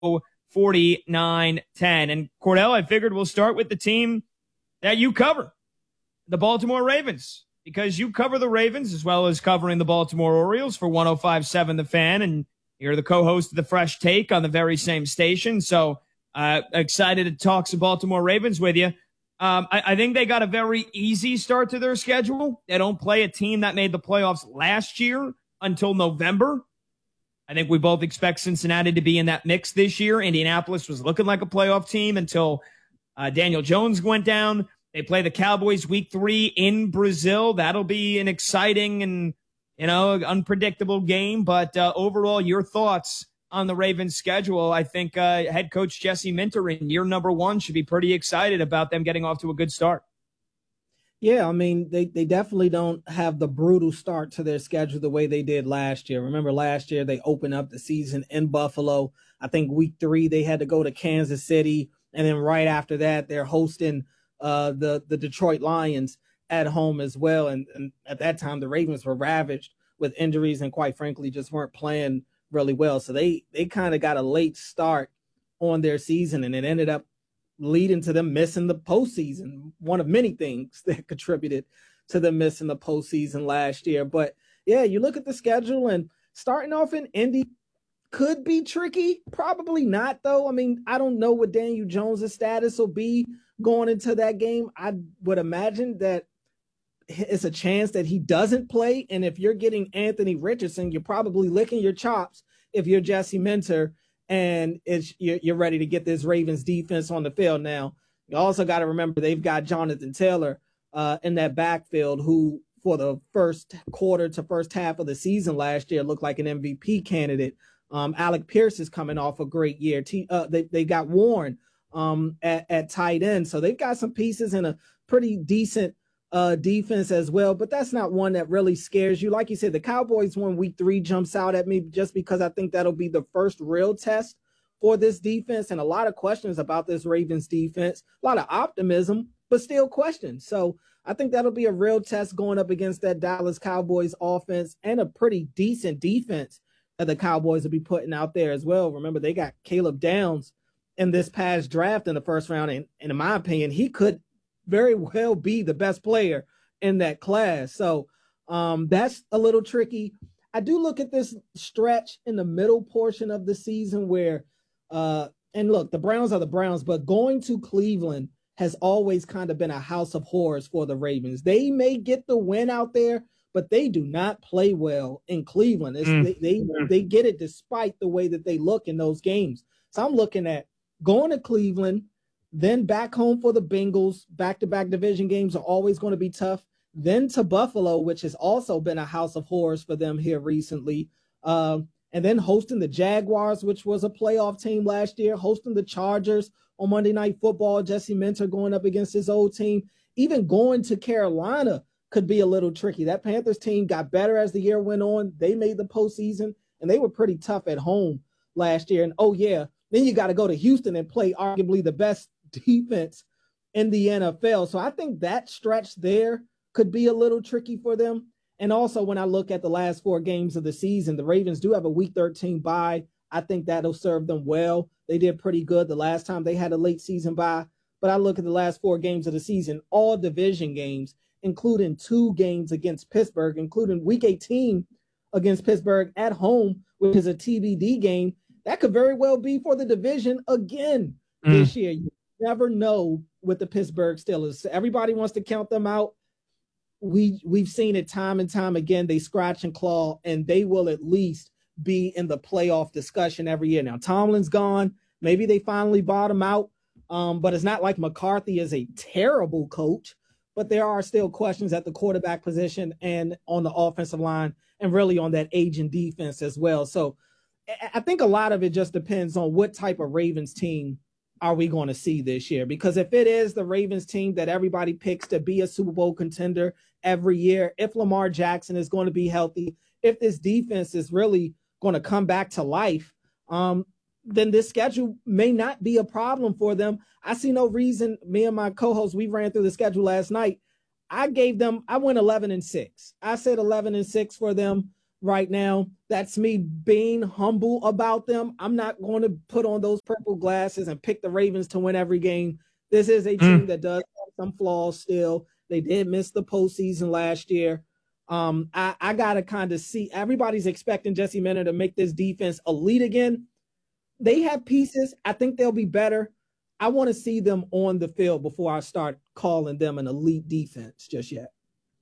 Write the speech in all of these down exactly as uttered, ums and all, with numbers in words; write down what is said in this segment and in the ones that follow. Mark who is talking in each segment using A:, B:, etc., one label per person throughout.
A: forty-nine ten. And Cordell, I figured we'll start with the team that you cover, the Baltimore Ravens, because you cover the Ravens as well as covering the Baltimore Orioles for one oh five point seven The Fan, and you're the co-host of the Fresh Take on the very same station. So uh, excited to talk some Baltimore Ravens with you. Um, I, I think they got a very easy start to their schedule. They don't play a team that made the playoffs last year until November. I think we both expect Cincinnati to be in that mix this year. Indianapolis was looking like a playoff team until uh, Daniel Jones went down. They play the Cowboys week three in Brazil. That'll be an exciting and, you know, unpredictable game. But uh, overall, your thoughts on the Ravens schedule? I think uh, head coach Jesse Minter in year number one should be pretty excited about them getting off to a good start.
B: Yeah, I mean, they, they definitely don't have the brutal start to their schedule the way they did last year. Remember last year they opened up the season in Buffalo. I think week three they had to go to Kansas City. And then right after that, they're hosting uh, the, the Detroit Lions at home as well. And, and at that time, the Ravens were ravaged with injuries and quite frankly just weren't playing really well. So they, they kind of got a late start on their season, and it ended up leading to them missing the postseason, one of many things that contributed to them missing the postseason last year. But yeah, you look at the schedule and starting off in Indy could be tricky. Probably not, though. I mean, I don't know what Daniel Jones' status will be going into that game. I would imagine that it's a chance that he doesn't play. And if you're getting Anthony Richardson, you're probably licking your chops if you're Jesse Minter and it's you're, you're ready to get this Ravens defense on the field. Now, you also got to remember they've got Jonathan Taylor uh, in that backfield who for the first quarter to first half of the season last year looked like an M V P candidate. Um, Alec Pierce is coming off a great year. T, uh, they, they got Warren um, at, at tight end. So they've got some pieces and a pretty decent uh, defense as well. But that's not one that really scares you. Like you said, the Cowboys one week three jumps out at me just because I think that'll be the first real test for this defense. And a lot of questions about this Ravens defense, a lot of optimism, but still questions. So I think that'll be a real test going up against that Dallas Cowboys offense and a pretty decent defense that the Cowboys will be putting out there as well. Remember, they got Caleb Downs in this past draft in the first round. And, and in my opinion, he could very well be the best player in that class. So um, that's a little tricky. I do look at this stretch in the middle portion of the season where, uh, and look, the Browns are the Browns, but going to Cleveland has always kind of been a house of horrors for the Ravens. They may get the win out there, but they do not play well in Cleveland. It's, mm. They they, they get it despite the way that they look in those games. So I'm looking at going to Cleveland, then back home for the Bengals. Back-to-back division games are always going to be tough. Then to Buffalo, which has also been a house of horrors for them here recently. Um, and then hosting the Jaguars, which was a playoff team last year, hosting the Chargers on Monday Night Football, Jesse Minter going up against his old team. Even going to Carolina could be a little tricky. That Panthers team got better as the year went on. They made the postseason, and they were pretty tough at home last year. And, oh, yeah, then you got to go to Houston and play arguably the best defense in the N F L. So I think that stretch there could be a little tricky for them. And also when I look at the last four games of the season, the Ravens do have a week thirteen bye. I think that'll serve them well. They did pretty good the last time they had a late season bye. But I look at the last four games of the season, all division games, including two games against Pittsburgh, including week eighteen against Pittsburgh at home, which is a T B D game. That could very well be for the division again mm. this year. You never know with the Pittsburgh Steelers. Everybody wants to count them out. We, we've seen it time and time again. They scratch and claw, and they will at least be in the playoff discussion every year. Now, Tomlin's gone. Maybe they finally bottom out, um, but it's not like McCarthy is a terrible coach. But there are still questions at the quarterback position and on the offensive line and really on that aging defense as well. So I think a lot of it just depends on what type of Ravens team are we going to see this year? Because if it is the Ravens team that everybody picks to be a Super Bowl contender every year, if Lamar Jackson is going to be healthy, if this defense is really going to come back to life, um, then this schedule may not be a problem for them. I see no reason. Me and my co-host, we ran through the schedule last night. I gave them, I went eleven and six. I said eleven and six for them. right now. That's me being humble about them. I'm not going to put on those purple glasses and pick the Ravens to win every game. This is a team
A: Mm.
B: that does have some flaws still. They did miss the postseason last year. Um, I, I got to kind of see, everybody's expecting Jesse Minter to make this defense elite again. They have pieces. I think they'll be better. I want to see them on the field before I start calling them an elite defense just yet.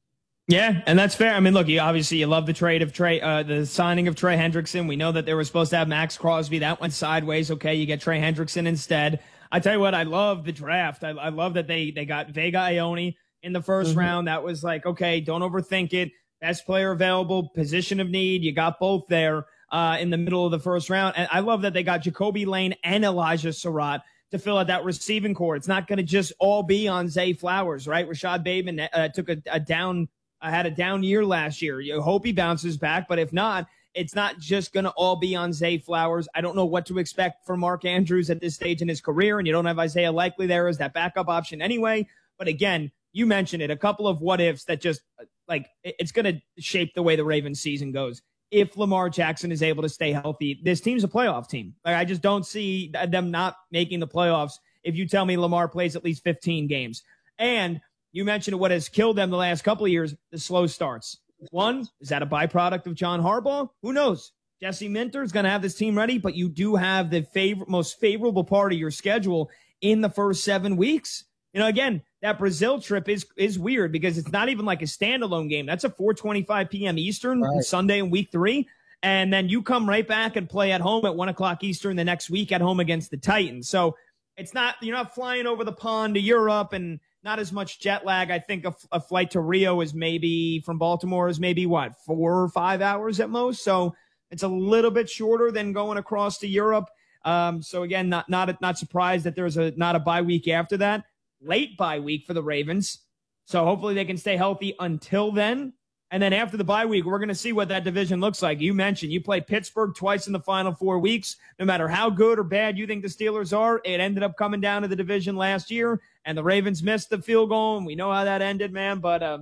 A: Yeah, and that's fair. I mean, look, you obviously you love the trade of Trey, uh, the signing of Trey Hendrickson. We know that they were supposed to have Max Crosby. That went sideways. Okay, you get Trey Hendrickson instead. I tell you what, I love the draft. I, I love that they they got Vega Ione in the first mm-hmm. round. That was like, okay, don't overthink it. Best player available, position of need. You got both there uh, in the middle of the first round. And I love that they got Jacoby Lane and Elijah Surratt to fill out that receiving core. It's not going to just all be on Zay Flowers, right? Rashad Bateman uh, took a, a down I had a down year last year. You hope he bounces back, but if not, it's not just going to all be on Zay Flowers. I don't know what to expect from Mark Andrews at this stage in his career, and you don't have Isaiah Likely there as that backup option anyway. But again, you mentioned it, a couple of what ifs that just like it's going to shape the way the Ravens season goes. If Lamar Jackson is able to stay healthy, this team's a playoff team. Like, I just don't see them not making the playoffs if you tell me Lamar plays at least fifteen games. And you mentioned what has killed them the last couple of years, the slow starts. One, is that a byproduct of John Harbaugh? Who knows? Jesse Minter is going to have this team ready, but you do have the favor- most favorable part of your schedule in the first seven weeks. You know, again, that Brazil trip is is weird because it's not even like a standalone game. That's a four twenty-five p.m. Eastern right. Sunday in week three. And then you come right back and play at home at one o'clock Eastern the next week at home against the Titans. So it's not, you're not flying over the pond to Europe and not as much jet lag. I think a, a flight to Rio is maybe from Baltimore is maybe what, four or five hours at most. So it's a little bit shorter than going across to Europe. Um, so again, not, not, not surprised that there's a, not a bye week after that. Late bye week for the Ravens. So hopefully they can stay healthy until then. And then after the bye week, we're going to see what that division looks like. You mentioned you play Pittsburgh twice in the final four weeks. No matter how good or bad you think the Steelers are, it ended up coming down to the division last year, and the Ravens missed the field goal, and we know how that ended, man. But uh,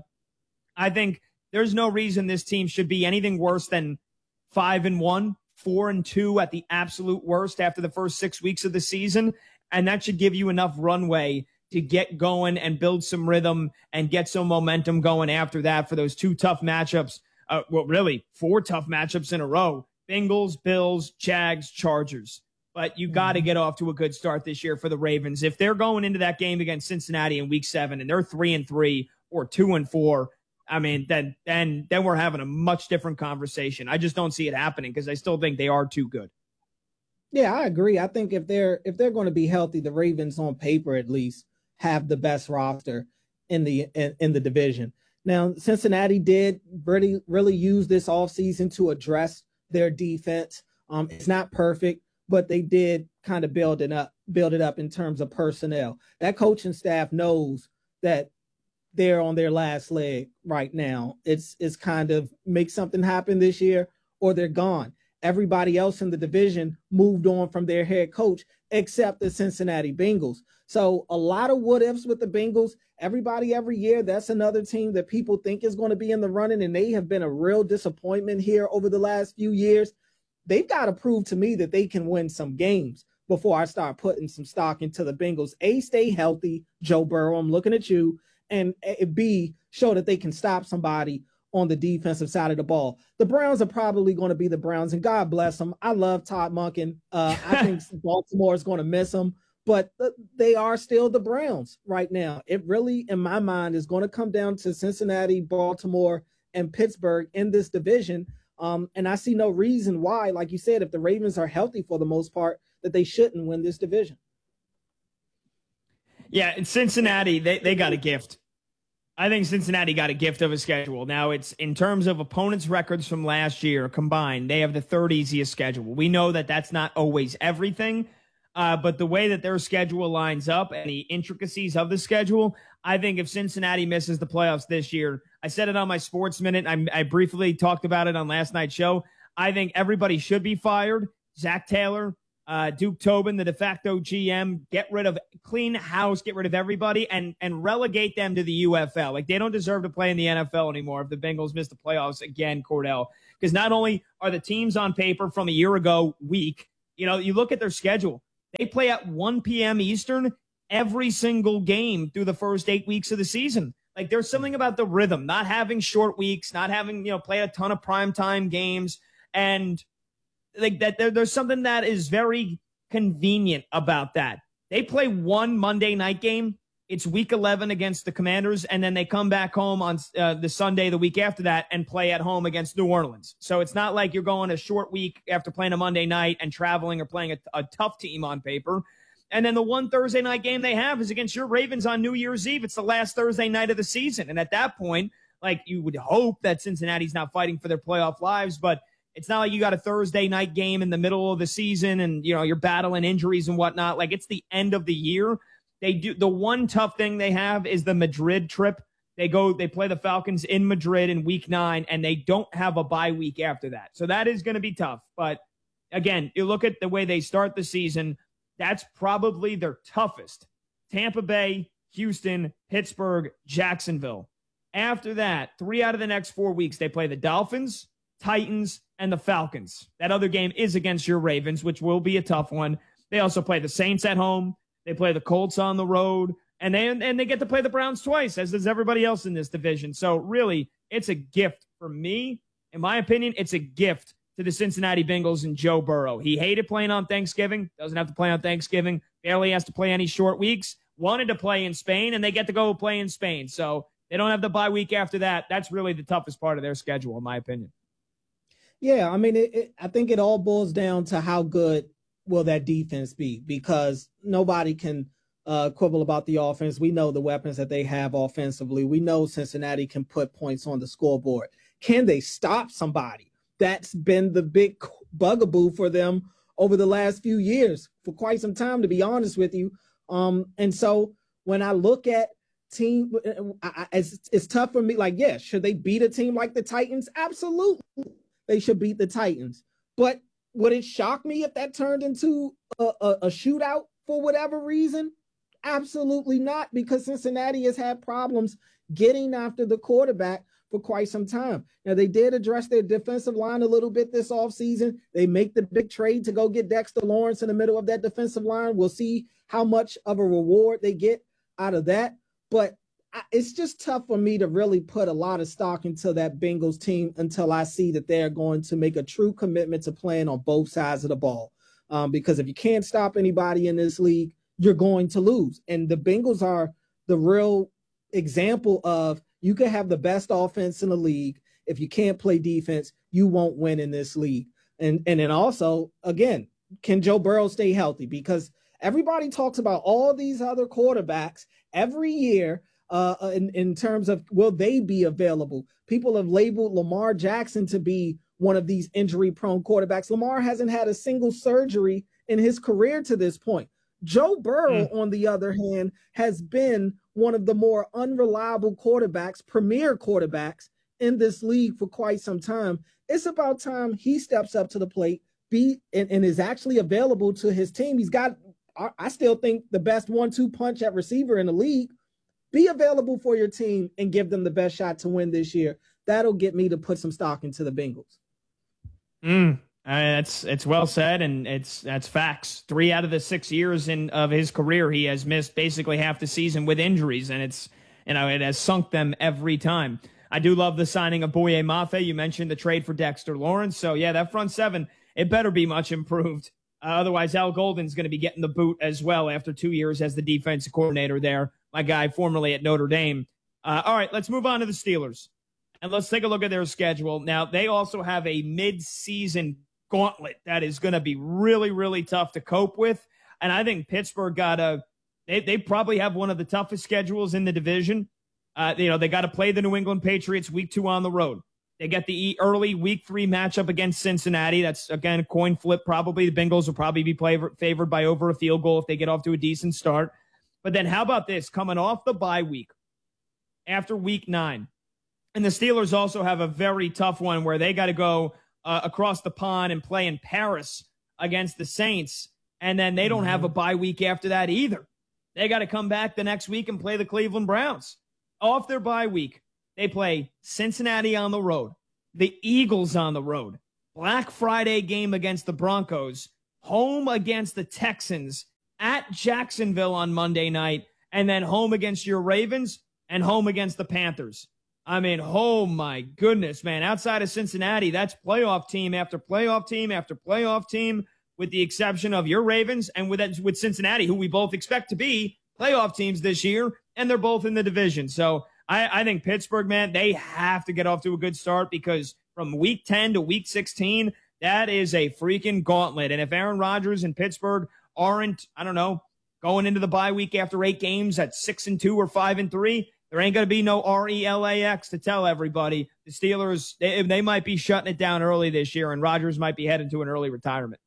A: I think there's no reason this team should be anything worse than five and one, four and two at the absolute worst after the first six weeks of the season, and that should give you enough runway to get going and build some rhythm and get some momentum going after that for those two tough matchups. Uh, well, really, four tough matchups in a row. Bengals, Bills, Jags, Chargers. But you got to get off to a good start this year for the Ravens. If they're going into that game against Cincinnati in week seven and they're three and three or two and four, I mean, then then then we're having a much different conversation. I just don't see it happening because I still think they are too good.
B: Yeah, I agree. I think if they're if they're going to be healthy, the Ravens on paper at least have the best roster in the in, in the division. Now, Cincinnati did really, really use this offseason to address their defense. Um, it's not perfect, but they did kind of build it up, build it up in terms of personnel. That coaching staff knows that they're on their last leg right now. It's it's kind of make something happen this year or they're gone. Everybody else in the division moved on from their head coach except the Cincinnati Bengals. So a lot of what ifs with the Bengals. Everybody every year, that's another team that people think is going to be in the running, and they have been a real disappointment here over the last few years. They've got to prove to me that they can win some games before I start putting some stock into the Bengals. A, stay healthy, Joe Burrow, I'm looking at you, and B, show that they can stop somebody on the defensive side of the ball. The Browns are probably going to be the Browns, and God bless them. I love Todd Monken. Uh, I think Baltimore is going to miss him, but they are still the Browns right now. It really, in my mind, is going to come down to Cincinnati, Baltimore, and Pittsburgh in this division. Um, and I see no reason why, like you said, if the Ravens are healthy for the most part, that they shouldn't win this division.
A: Yeah, in Cincinnati, they, they got a gift. I think Cincinnati got a gift of a schedule. Now, it's in terms of opponents' records from last year combined, they have the third easiest schedule. We know that that's not always everything, uh, but the way that their schedule lines up and the intricacies of the schedule, I think if Cincinnati misses the playoffs this year, I said it on my Sports Minute, I, I briefly talked about it on last night's show, I think everybody should be fired. Zach Taylor, uh, Duke Tobin, the de facto G M, get rid of, clean house, get rid of everybody, and and relegate them to the U F L. Like, they don't deserve to play in the N F L anymore if the Bengals miss the playoffs again, Cordell. Because not only are the teams on paper from a year ago weak, you know, you look at their schedule. They play at one p.m. Eastern every single game through the first eight weeks of the season. Like, there's something about the rhythm, not having short weeks, not having, you know, play a ton of primetime games. And like that, there, there's something that is very convenient about that. They play one Monday night game. It's week eleven against the Commanders, and then they come back home on uh, the Sunday, the week after that, and play at home against New Orleans. So it's not like you're going a short week after playing a Monday night and traveling or playing a, a tough team on paper. And then the one Thursday night game they have is against your Ravens on New Year's Eve. It's the last Thursday night of the season. And at that point, like, you would hope that Cincinnati's not fighting for their playoff lives, but it's not like you got a Thursday night game in the middle of the season and, you know, you're battling injuries and whatnot. Like, it's the end of the year. They do. The one tough thing they have is the Madrid trip. They go, they play the Falcons in Madrid in week nine, and they don't have a bye week after that. So that is going to be tough. But again, you look at the way they start the season, that's probably their toughest. Tampa Bay, Houston, Pittsburgh, Jacksonville. After that, three out of the next four weeks, they play the Dolphins, Titans, and the Falcons. That other game is against your Ravens, which will be a tough one. They also play the Saints at home. They play the Colts on the road. And they, and they get to play the Browns twice, as does everybody else in this division. So really, it's a gift for me. In my opinion, it's a gift to the Cincinnati Bengals and Joe Burrow. He hated playing on Thanksgiving, doesn't have to play on Thanksgiving, barely has to play any short weeks, wanted to play in Spain, and they get to go play in Spain. So they don't have the bye week after that. That's really the toughest part of their schedule, in my opinion.
B: Yeah, I mean, it, it, I think it all boils down to how good will that defense be, because nobody can uh, quibble about the offense. We know the weapons that they have offensively. We know Cincinnati can put points on the scoreboard. Can they stop somebody? That's been the big bugaboo for them over the last few years, for quite some time, to be honest with you. Um, and so when I look at team, I, I, it's, it's tough for me. Like, yeah, should they beat a team like the Titans? Absolutely. They should beat the Titans. But would it shock me if that turned into a, a, a shootout for whatever reason? Absolutely not, because Cincinnati has had problems getting after the quarterback for quite some time. Now, they did address their defensive line a little bit this offseason. They make the big trade to go get Dexter Lawrence in the middle of that defensive line. We'll see how much of a reward they get out of that. But I, it's just tough for me to really put a lot of stock into that Bengals team until I see that they're going to make a true commitment to playing on both sides of the ball. Um, because if you can't stop anybody in this league, you're going to lose. And the Bengals are the real example of, you can have the best offense in the league. If you can't play defense, you won't win in this league. And and then also, again, can Joe Burrow stay healthy? Because everybody talks about all these other quarterbacks every year uh, in, in terms of, will they be available? People have labeled Lamar Jackson to be one of these injury-prone quarterbacks. Lamar hasn't had a single surgery in his career to this point. Joe Burrow, mm. on the other hand, has been one of the more unreliable quarterbacks, premier quarterbacks in this league for quite some time. It's about time he steps up to the plate, be and, and is actually available to his team. He's got, I still think, the best one two punch at receiver in the league. Be available for your team and give them the best shot to win this year. That'll get me to put some stock into the Bengals.
A: Mm. Uh, it's it's well said, and it's that's facts. Three out of the six years in of his career, he has missed basically half the season with injuries, and it's you know it has sunk them every time. I do love the signing of Boye Mafe. You mentioned the trade for Dexter Lawrence, so yeah, that front seven, it better be much improved. Uh, otherwise, Al Golden's going to be getting the boot as well after two years as the defensive coordinator there. My guy, formerly at Notre Dame. Uh, all right, let's move on to the Steelers, and let's take a look at their schedule. Now, they also have a mid-season gauntlet that is going to be really, really tough to cope with. And I think Pittsburgh got a, they, they probably have one of the toughest schedules in the division. Uh, you know, they got to play the New England Patriots week two on the road. They get the early week three matchup against Cincinnati. That's, again, a coin flip probably. The Bengals will probably be favored by over a field goal if they get off to a decent start. But then how about this? Coming off the bye week after week nine. And the Steelers also have a very tough one where they got to go Uh, across the pond and play in Paris against the Saints. And then they don't have a bye week after that either. They got to come back the next week and play the Cleveland Browns. Off their bye week, they play Cincinnati on the road, the Eagles on the road, Black Friday game against the Broncos, home against the Texans, at Jacksonville on Monday night, and then home against your Ravens and home against the Panthers. I mean, oh my goodness, man. Outside of Cincinnati, that's playoff team after playoff team after playoff team, with the exception of your Ravens and with with Cincinnati, who we both expect to be playoff teams this year, and they're both in the division. So I, I think Pittsburgh, man, they have to get off to a good start, because from week ten to week sixteen, that is a freaking gauntlet. And if Aaron Rodgers and Pittsburgh aren't, I don't know, going into the bye week after eight games at six and two or five and three, there ain't going to be no R E L A X to tell everybody. The Steelers, they, they might be shutting it down early this year, and Rodgers might be headed to an early retirement.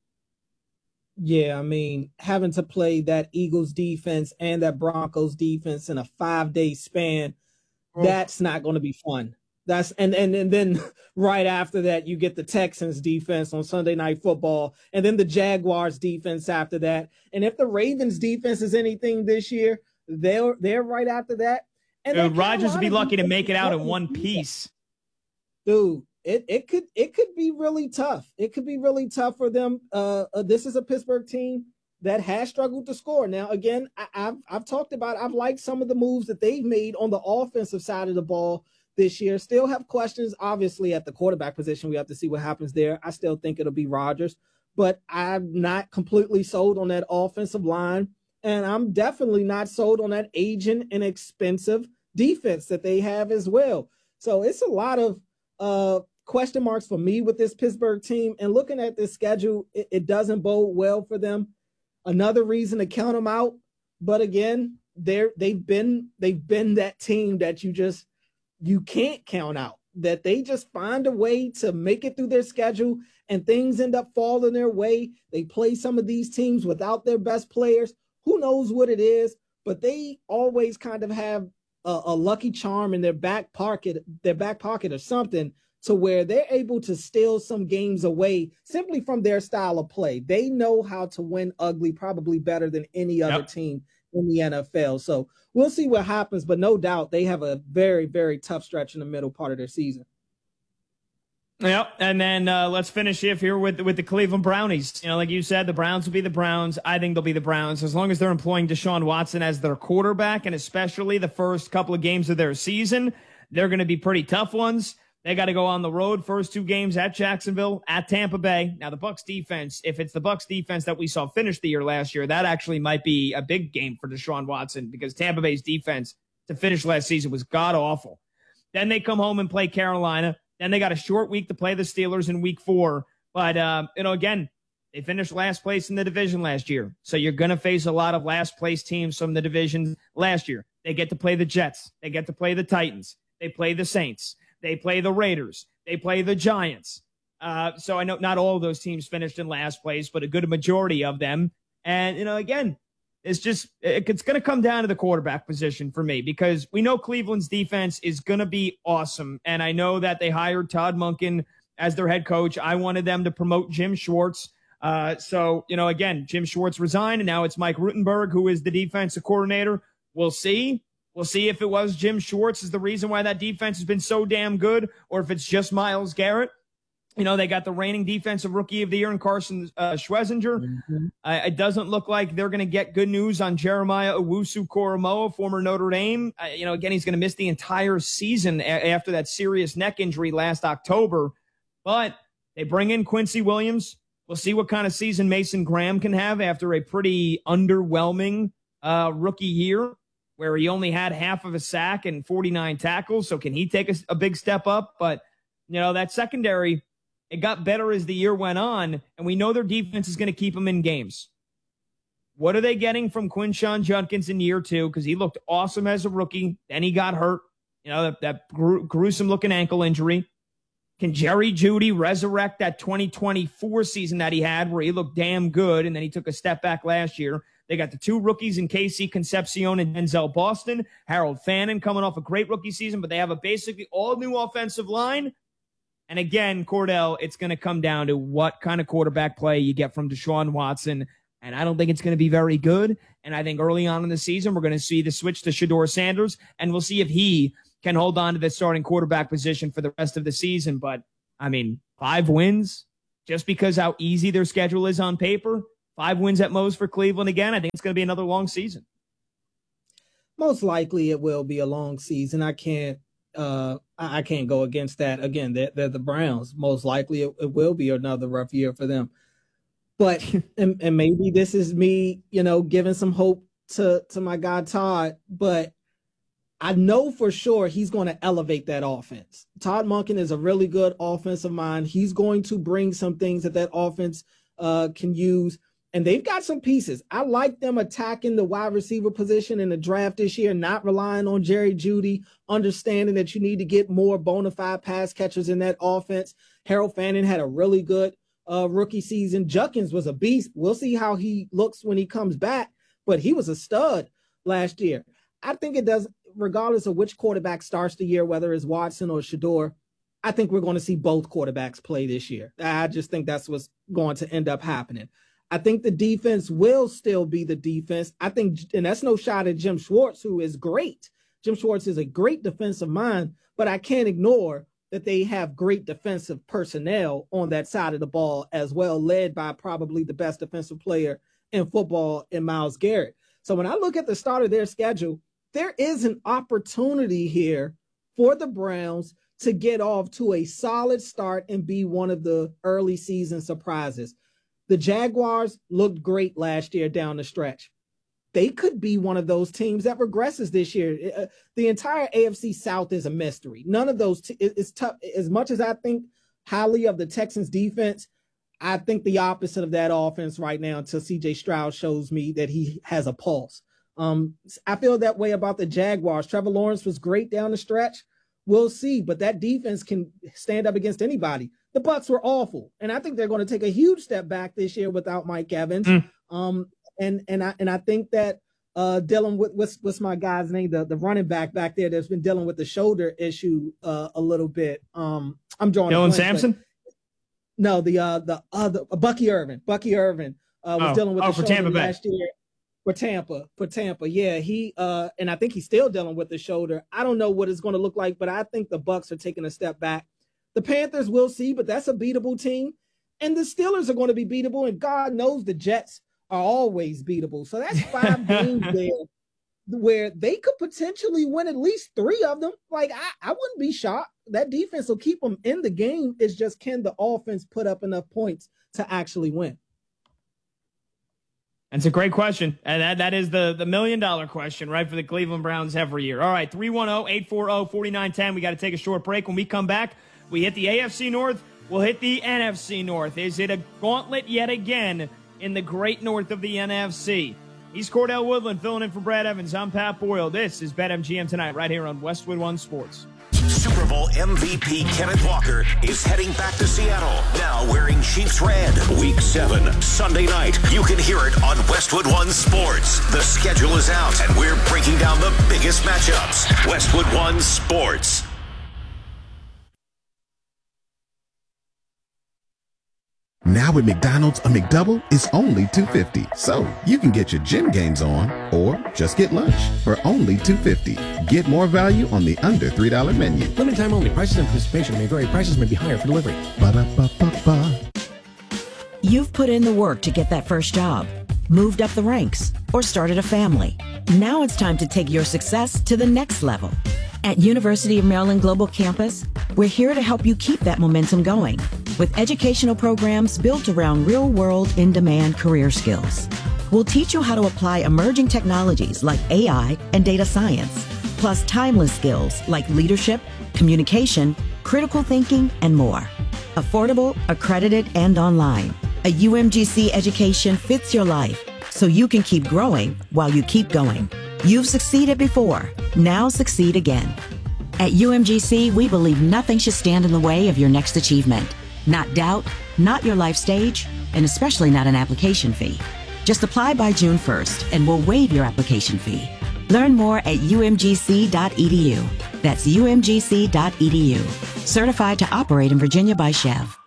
B: Yeah, I mean, having to play that Eagles defense and that Broncos defense in a five-day span, oh. that's not going to be fun. That's and, and and then right after that, you get the Texans defense on Sunday Night Football, and then the Jaguars defense after that. And if the Ravens defense is anything this year, they're they're right after that. And
A: Dude, Rodgers would be lucky to make it out in one piece.
B: Dude, it it could it could be really tough. It could be really tough for them. Uh, uh this is a Pittsburgh team that has struggled to score. Now, again, I, I've I've talked about I've liked some of the moves that they've made on the offensive side of the ball this year. Still have questions, obviously, at the quarterback position. We have to see what happens there. I still think it'll be Rodgers, but I'm not completely sold on that offensive line. And I'm definitely not sold on that aging and expensive defense that they have as well. So it's a lot of uh, question marks for me with this Pittsburgh team. And looking at this schedule, it, it doesn't bode well for them. Another reason to count them out. But again, they're they've been they've been that team that you just you can't count out. That they just find a way to make it through their schedule, and things end up falling their way. They play some of these teams without their best players. Who knows what it is, but they always kind of have a, a lucky charm in their back pocket, their back pocket or something, to where they're able to steal some games away simply from their style of play. They know how to win ugly, probably better than any other yep. team in the N F L. So we'll see what happens, but no doubt they have a very, very tough stretch in the middle part of their season.
A: Yep, and then uh, let's finish if here with with the Cleveland Brownies. You know, like you said, the Browns will be the Browns. I think they'll be the Browns as long as they're employing Deshaun Watson as their quarterback, and especially the first couple of games of their season. They're going to be pretty tough ones. They got to go on the road, first two games at Jacksonville, at Tampa Bay. Now, the Bucs defense, if it's the Bucs defense that we saw finish the year last year, that actually might be a big game for Deshaun Watson, because Tampa Bay's defense to finish last season was god-awful. Then they come home and play Carolina. Then they got a short week to play the Steelers in week four. But, uh, you know, again, they finished last place in the division last year. So you're going to face a lot of last place teams from the division last year. They get to play the Jets. They get to play the Titans. They play the Saints. They play the Raiders. They play the Giants. Uh, so I know not all of those teams finished in last place, but a good majority of them. And, you know, again, it's just, it's going to come down to the quarterback position for me, because we know Cleveland's defense is going to be awesome. And I know that they hired Todd Monken as their head coach. I wanted them to promote Jim Schwartz. Uh, so, you know, again, Jim Schwartz resigned, and now it's Mike Rutenberg, who is the defensive coordinator. We'll see. We'll see if it was Jim Schwartz is the reason why that defense has been so damn good, or if it's just Myles Garrett. You know, they got the reigning defensive rookie of the year in Carson uh, Schwezinger. Mm-hmm. Uh, it doesn't look like they're going to get good news on Jeremiah Owusu-Koramoah, former Notre Dame. Uh, you know, again, he's going to miss the entire season a- after that serious neck injury last October. But they bring in Quincy Williams. We'll see what kind of season Mason Graham can have after a pretty underwhelming uh, rookie year, where he only had half of a sack and forty-nine tackles. So can he take a, a big step up? But, you know, that secondary, it got better as the year went on, and we know their defense is going to keep them in games. What are they getting from Quinshon Judkins in year two? Because he looked awesome as a rookie. Then he got hurt. You know, that, that gru- gruesome-looking ankle injury. Can Jerry Jeudy resurrect that twenty twenty-four season that he had, where he looked damn good, and then he took a step back last year? They got the two rookies in K C Concepcion and Denzel Boston. Harold Fannin coming off a great rookie season, but they have a basically all-new offensive line. And again, Cordell, it's going to come down to what kind of quarterback play you get from Deshaun Watson. And I don't think it's going to be very good. And I think early on in the season, we're going to see the switch to Shedeur Sanders, and we'll see if he can hold on to the starting quarterback position for the rest of the season. But, I mean, five wins, just because how easy their schedule is on paper, five wins at most for Cleveland again, I think it's going to be another long season.
B: Most likely it will be a long season. I can't uh, I can't go against that. Again, they're, they're the Browns. Most likely it, it will be another rough year for them. But and, and maybe this is me, you know, giving some hope to, to my guy Todd, but I know for sure he's going to elevate that offense. Todd Monken is a really good offensive mind. He's going to bring some things that that offense uh, can use. And they've got some pieces. I like them attacking the wide receiver position in the draft this year, not relying on Jerry Jeudy, understanding that you need to get more bona fide pass catchers in that offense. Harold Fanning had a really good uh, rookie season. Judkins was a beast. We'll see how he looks when he comes back, but he was a stud last year. I think it does, regardless of which quarterback starts the year, whether it's Watson or Shedeur, I think we're going to see both quarterbacks play this year. I just think that's what's going to end up happening. I think the defense will still be the defense. I think, and that's no shot at Jim Schwartz, who is great. Jim Schwartz is a great defensive mind, but I can't ignore that they have great defensive personnel on that side of the ball as well, led by probably the best defensive player in football in Myles Garrett. So when I look at the start of their schedule, there is an opportunity here for the Browns to get off to a solid start and be one of the early season surprises. The Jaguars looked great last year down the stretch. They could be one of those teams that regresses this year. Uh, the entire A F C South is a mystery. None of those t- it's tough. As much as I think highly of the Texans defense, I think the opposite of that offense right now until C J Stroud shows me that he has a pulse. Um, I feel that way about the Jaguars. Trevor Lawrence was great down the stretch. We'll see, but that defense can stand up against anybody. The Bucs were awful, and I think they're going to take a huge step back this year without Mike Evans. Mm. Um, and and I and I think that uh, dealing with what's what's my guy's name, the the running back back there that's been dealing with the shoulder issue uh, a little bit. Um, I'm drawing
A: Dylan Sampson.
B: No, the uh, the other uh, Bucky Irvin. Bucky Irvin uh, was
A: oh.
B: dealing with
A: oh,
B: the
A: for
B: shoulder
A: Tampa Bay.
B: last year. For Tampa, for Tampa, yeah, he uh, and I think he's still dealing with the shoulder. I don't know what it's going to look like, but I think the Bucs are taking a step back. The Panthers, we'll see, but that's a beatable team, and the Steelers are going to be beatable. And God knows the Jets are always beatable. So that's five games there where they could potentially win at least three of them. Like I, I wouldn't be shocked. That defense will keep them in the game. It's just can the offense put up enough points to actually win?
A: That's a great question. And that, that is the, the million-dollar question, right, for the Cleveland Browns every year. All right, three one zero, eight four zero, four nine one zero. We got to take a short break. When we come back, we hit the A F C North. We'll hit the N F C North. Is it a gauntlet yet again in the great north of the N F C? He's Cordell Woodland filling in for Brad Evans. I'm Pat Boyle. This is BetMGM Tonight right here on Westwood One Sports.
C: Super Bowl M V P Kenneth Walker is heading back to Seattle, now wearing Chiefs red. Week seven, Sunday night. You can hear it on Westwood One Sports. The schedule is out, and we're breaking down the biggest matchups. Westwood One Sports.
D: Now at McDonald's, a McDouble is only two dollars and fifty cents. So you can get your gym gains on or just get lunch for only two dollars and fifty cents. Get more value on the under three dollar menu.
E: Limited time only. Prices and participation may vary. Prices may be higher for delivery.
D: Ba-da-ba-ba-ba.
F: You've put in the work to get that first job, moved up the ranks, or started a family. Now it's time to take your success to the next level. At University of Maryland Global Campus, we're here to help you keep that momentum going with educational programs built around real-world, in-demand career skills. We'll teach you how to apply emerging technologies like A I and data science, plus timeless skills like leadership, communication, critical thinking, and more. Affordable, accredited, and online. A U M G C education fits your life, so you can keep growing while you keep going. You've succeeded before. Now succeed again. At U M G C, we believe nothing should stand in the way of your next achievement. Not doubt, not your life stage, and especially not an application fee. Just apply by June first, and we'll waive your application fee. Learn more at U M G C dot E D U. That's U M G C dot E D U. Certified to operate in Virginia by Chev.